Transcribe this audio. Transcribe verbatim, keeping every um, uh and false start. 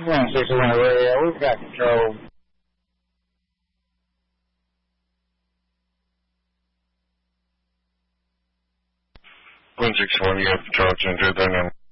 one six one radio, we've got control. one six one, you have control, change your dynamic.